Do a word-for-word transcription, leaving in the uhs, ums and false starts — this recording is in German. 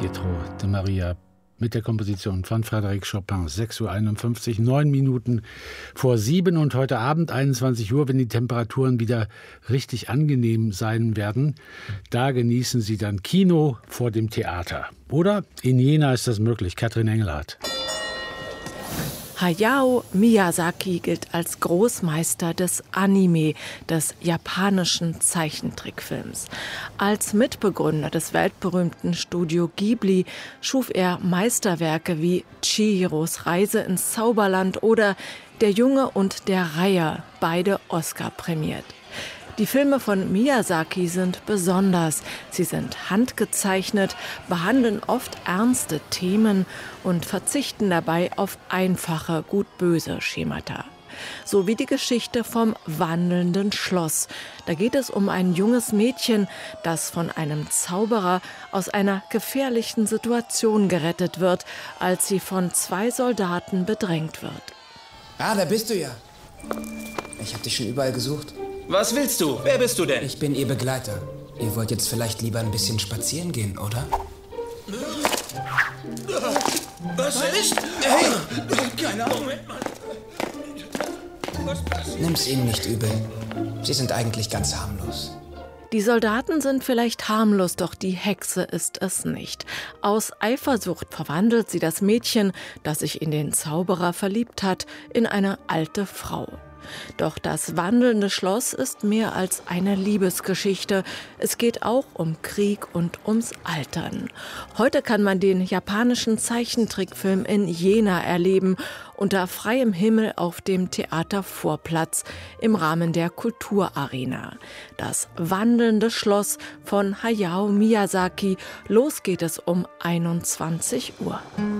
Pietro de Maria mit der Komposition von Frédéric Chopin. sechs Uhr einundfünfzig, neun Minuten vor sieben und heute Abend einundzwanzig Uhr, wenn die Temperaturen wieder richtig angenehm sein werden, da genießen Sie dann Kino vor dem Theater. Oder in Jena ist das möglich. Katrin Engelhardt. Hayao Miyazaki gilt als Großmeister des Anime, des japanischen Zeichentrickfilms. Als Mitbegründer des weltberühmten Studio Ghibli schuf er Meisterwerke wie Chihiros Reise ins Zauberland oder Der Junge und der Reiher, beide Oscar prämiert. Die Filme von Miyazaki sind besonders. Sie sind handgezeichnet, behandeln oft ernste Themen und verzichten dabei auf einfache gut-böse Schemata. So wie die Geschichte vom wandelnden Schloss. Da geht es um ein junges Mädchen, das von einem Zauberer aus einer gefährlichen Situation gerettet wird, als sie von zwei Soldaten bedrängt wird. Ah, da bist du ja. Ich habe dich schon überall gesucht. Was willst du? Wer bist du denn? Ich bin Ihr Begleiter. Ihr wollt jetzt vielleicht lieber ein bisschen spazieren gehen, oder? Was ist? Hey! Keine Ahnung. Nimm's ihnen nicht übel. Sie sind eigentlich ganz harmlos. Die Soldaten sind vielleicht harmlos, doch die Hexe ist es nicht. Aus Eifersucht verwandelt sie das Mädchen, das sich in den Zauberer verliebt hat, in eine alte Frau. Doch das wandelnde Schloss ist mehr als eine Liebesgeschichte. Es geht auch um Krieg und ums Altern. Heute kann man den japanischen Zeichentrickfilm in Jena erleben, unter freiem Himmel auf dem Theatervorplatz im Rahmen der Kulturarena. Das wandelnde Schloss von Hayao Miyazaki. Los geht es um einundzwanzig Uhr.